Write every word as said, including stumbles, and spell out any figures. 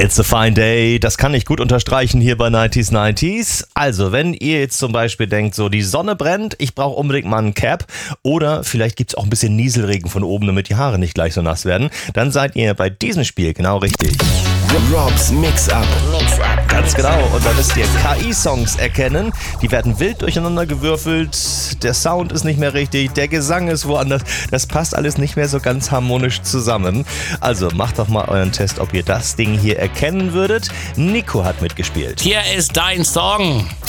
It's a fine day, das kann ich gut unterstreichen hier bei neunzig neunzig. Also, wenn ihr jetzt zum Beispiel denkt, so die Sonne brennt, ich brauche unbedingt mal einen Cap oder vielleicht gibt es auch ein bisschen Nieselregen von oben, damit die Haare nicht gleich so nass werden, dann seid ihr bei diesem Spiel genau richtig. Robs Mix-Up. Mix-Up. Ganz genau. Und da müsst ihr K I-Songs erkennen. Die werden wild durcheinander gewürfelt. Der Sound ist nicht mehr richtig. Der Gesang ist woanders. Das passt alles nicht mehr so ganz harmonisch zusammen. Also macht doch mal euren Test, ob ihr das Ding hier erkennen würdet. Nico hat mitgespielt. Hier ist dein Song.